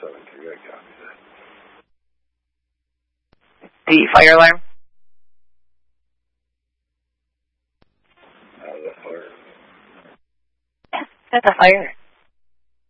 473. I copy that. The fire alarm? The fire. That's a fire.